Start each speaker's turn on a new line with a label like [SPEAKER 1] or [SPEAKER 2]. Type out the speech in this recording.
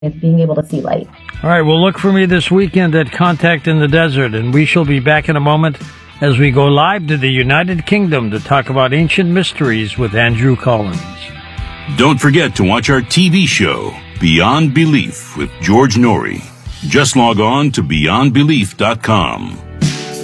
[SPEAKER 1] is being able to see light.
[SPEAKER 2] All right, well, look for me this weekend at Contact in the Desert, and we shall be back in a moment as we go live to the United Kingdom to talk about ancient mysteries with Andrew Collins.
[SPEAKER 3] Don't forget to watch our TV show, Beyond Belief, with George Norrie. Just log on to beyondbelief.com.